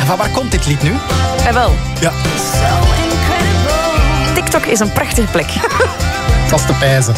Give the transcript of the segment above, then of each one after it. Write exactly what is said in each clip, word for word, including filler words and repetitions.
van waar komt dit lied nu? En wel. Ja. TikTok is een prachtige plek. Dat is te pijzen.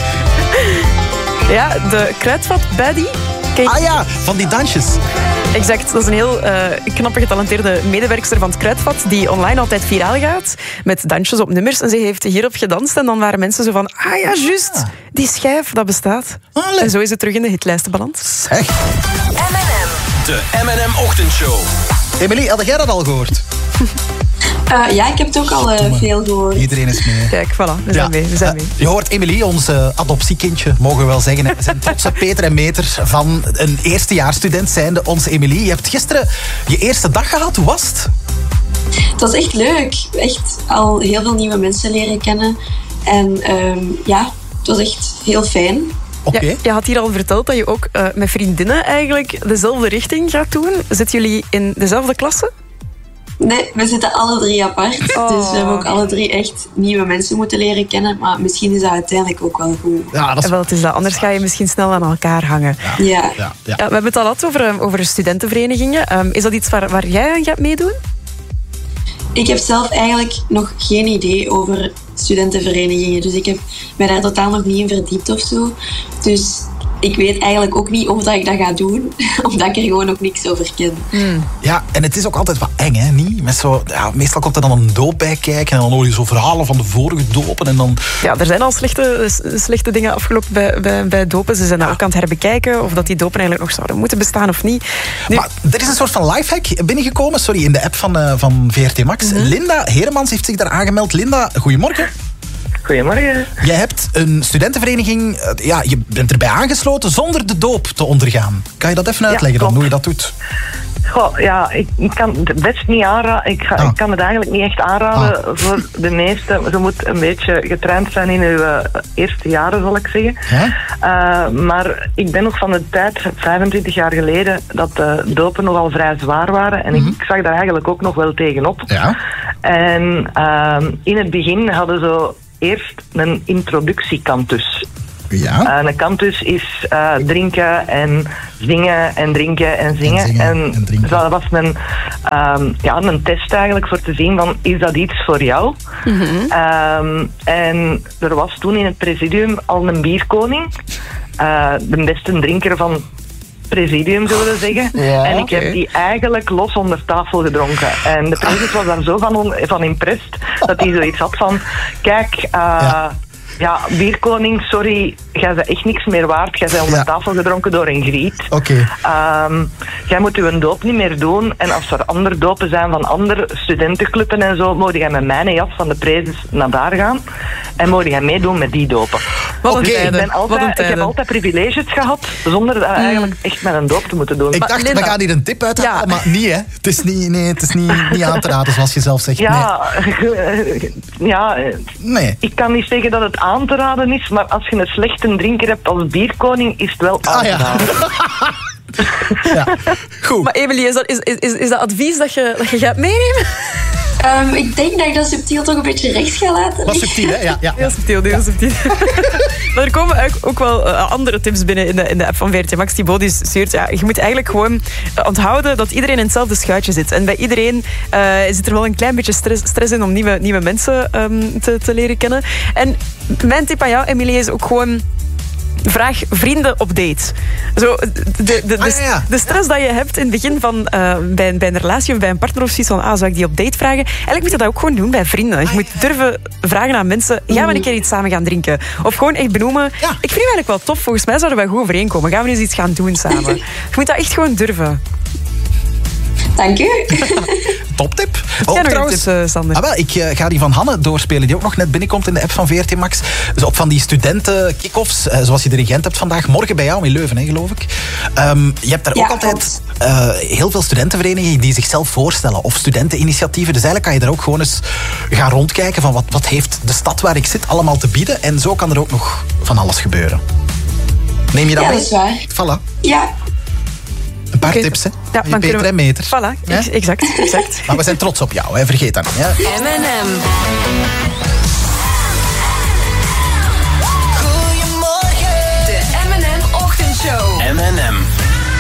Ja, de kruidvat Buddy. Kijk. Ah ja, van die dansjes. Exact, dat is een heel uh, knappe, getalenteerde medewerkster van het Kruidvat die online altijd viraal gaat met dansjes op nummers. En ze heeft hierop gedanst en dan waren mensen zo van ah ja, juist, die schijf, dat bestaat. Allee. En zo is het terug in de hitlijsten beland. Zeg. M en M. De M en M-ochtendshow. Emily, had jij dat al gehoord? Uh, ja, ik heb het ook al uh, veel gehoord. Iedereen is mee. Kijk, voilà, we zijn ja. mee. We zijn mee. Uh, je hoort Emily, ons uh, adoptiekindje, mogen we wel zeggen. We zijn trotse Peter en Meter van een eerstejaarsstudent zijnde. Onze Emily, je hebt gisteren je eerste dag gehad. Hoe was het? Het was echt leuk. Echt al heel veel nieuwe mensen leren kennen. En um, ja, het was echt heel fijn. Okay. Ja, je had hier al verteld dat je ook uh, met vriendinnen eigenlijk dezelfde richting gaat doen. Zitten jullie in dezelfde klasse? Nee, we zitten alle drie apart. Oh. Dus we hebben ook alle drie echt nieuwe mensen moeten leren kennen. Maar misschien is dat uiteindelijk ook wel goed. Ja, dat is... Wel, het is dat. Anders ga je misschien snel aan elkaar hangen. Ja. Ja. Ja, ja. Ja, we hebben het al gehad over, over studentenverenigingen. Um, is dat iets waar, waar jij aan gaat meedoen? Ik heb zelf eigenlijk nog geen idee over studentenverenigingen. Dus ik heb mij daar totaal nog niet in verdiept of zo. Dus ik weet eigenlijk ook niet of dat ik dat ga doen. Omdat ik er gewoon nog niks over ken. Mm. Ja, en het is ook altijd wat eng, hè? Niet? Met zo, ja, meestal komt er dan een doop bij kijken. En dan hoor je zo verhalen van de vorige dopen. En dan... Ja, er zijn al slechte, slechte dingen afgelopen bij, bij, bij dopen. Ze zijn daar ja. ook aan het herbekijken. Of dat die dopen eigenlijk nog zouden moeten bestaan of niet. Nu... Maar er is een soort van lifehack binnengekomen. Sorry, in de app van, uh, van V R T Max. Mm-hmm. Linda Heremans heeft zich daar aangemeld. Linda, goedemorgen. Goedemorgen. Jij hebt een studentenvereniging, ja, je bent erbij aangesloten zonder de doop te ondergaan. Kan je dat even uitleggen ja, dan, hoe je dat doet? Goh, ja, ik, ik kan het best niet aanraden. Ik, ga, ah. ik kan het eigenlijk niet echt aanraden ah. voor de meeste. Je moet een beetje getraind zijn in je uh, eerste jaren, zal ik zeggen. Ja? Uh, maar ik ben nog van de tijd, vijfentwintig jaar geleden, dat de dopen nogal vrij zwaar waren. En mm-hmm. ik, ik zag daar eigenlijk ook nog wel tegenop. Ja? En uh, in het begin hadden ze eerst een introductiekantus. Ja. Uh, een kantus is uh, drinken en zingen en drinken en zingen. En, zingen en, en drinken. dat was een, um, ja, een test eigenlijk voor te zien van, is dat iets voor jou? Mm-hmm. Um, en er was toen in het presidium al een bierkoning. Uh, de beste drinker van presidium, zullen we zeggen. Ja, en ik okay. heb die eigenlijk los onder tafel gedronken. En de president was daar zo van, on, van impressed dat hij zoiets had van, kijk, uh, ja. ja, bierkoning, sorry, jij bent echt niks meer waard. Jij bent onder ja. tafel gedronken door een griet. Oké. Okay. Um, jij moet je doop niet meer doen. En als er andere dopen zijn van andere studentenclubben en zo, moet jij met mijn jas van de prezes naar daar gaan. En moet jij meedoen met die dopen. Wat een dus tijden. ik, ben altijd, ik heb altijd privileges gehad, zonder dat mm. eigenlijk echt met een doop te moeten doen. Ik dacht, Linda, we gaan hier een tip uithalen, ja. maar niet, hè. Het is niet, nee, het is niet, niet aan te raden, zoals je zelf zegt. Ja, nee. ja nee. Ik kan niet zeggen dat het aan te raden is, maar als je een slechte drinker hebt als bierkoning, is het wel aan te raden. Ah, ja. ja, goed. Maar Emily, is dat, is, is, is dat advies dat je, dat je gaat meenemen? Um, ik denk dat ik dat subtiel toch een beetje rechts ga laten. Wat subtiel, hè? Ja, ja. Heel subtiel, heel ja. subtiel. Maar er komen ook wel uh, andere tips binnen in de, in de app van V R T Max. Die Bodie stuurt. Ja, je moet eigenlijk gewoon uh, onthouden dat iedereen in hetzelfde schuitje zit. En bij iedereen uh, zit er wel een klein beetje stress, stress in om nieuwe, nieuwe mensen um, te, te leren kennen. En mijn tip aan jou, Emilie, is ook gewoon... Vraag vrienden op date. Zo, de, de, de, ah, ja, ja. de stress dat je hebt in het begin van uh, bij, een, bij een relatie of bij een partner of zoiets van, ah, zou ik die op date vragen? Eigenlijk moet je dat ook gewoon doen bij vrienden. Je ah, moet durven vragen aan mensen, gaan we een keer iets samen gaan drinken? Of gewoon echt benoemen. Ja. Ik vind het eigenlijk wel tof, volgens mij zouden wij goed overeenkomen. Gaan we eens iets gaan doen samen? Je moet dat echt gewoon durven. Dank u. Toptip. Oh, trouwens, tip, uh, Sander. Ah, wel, ik uh, ga die van Hanne doorspelen, die ook nog net binnenkomt in de app van V R T Max. Dus op van die studenten kick-offs, uh, zoals je er in Gent hebt vandaag. Morgen bij jou in Leuven, hè, geloof ik. Um, je hebt daar ja, ook altijd uh, heel veel studentenverenigingen die zichzelf voorstellen. Of studenteninitiatieven. Dus eigenlijk kan je daar ook gewoon eens gaan rondkijken van wat, wat heeft de stad waar ik zit allemaal te bieden. En zo kan er ook nog van alles gebeuren. Neem je dat ja, mee? Dat is waar. Voilà. Ja. Een paar okay. tips, hè? Ja, je Peter en Meter. Voilà, ja? exact, exact. Maar we zijn trots op jou, hè? Vergeet dat niet. Ja? M en M. Goedemorgen. De M en M-ochtendshow. M en M.